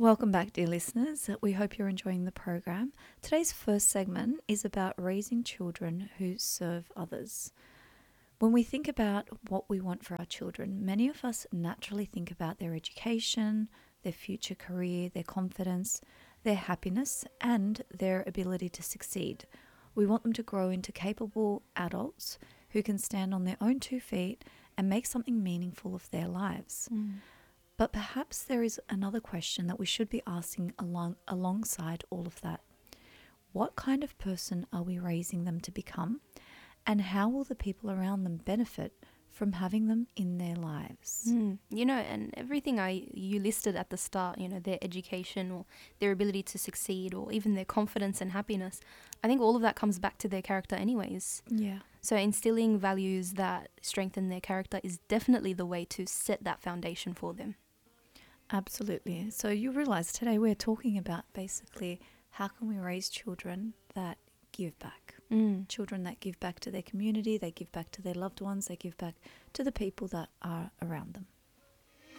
Welcome back, dear listeners. We hope you're enjoying the program. Today's first segment is about raising children who serve others. When we think about what we want for our children, many of us naturally think about their education, their future career, their confidence, their happiness, and their ability to succeed. We want them to grow into capable adults who can stand on their own 2 feet and make something meaningful of their lives. But perhaps there is another question that we should be asking alongside all of that. What kind of person are we raising them to become? And how will the people around them benefit from having them in their lives? And everything you listed at the start, their education or their ability to succeed or even their confidence and happiness, I think all of that comes back to their character anyways. Yeah. So instilling values that strengthen their character is definitely the way to set that foundation for them. Absolutely. So you realize today we're talking about basically how can we raise children that give back. Children that give back to their community, they give back to their loved ones, they give back to the people that are around them.